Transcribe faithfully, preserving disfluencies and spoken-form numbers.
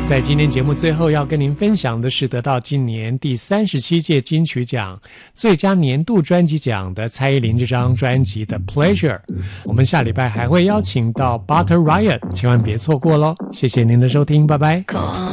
在今天节目最后要跟您分享的是得到今年第三十七届金曲奖最佳年度专辑奖的蔡依林这张专辑的 Pleasure。 我们下礼拜还会邀请到 Butter Riot， 千万别错过咯。谢谢您的收听，拜拜。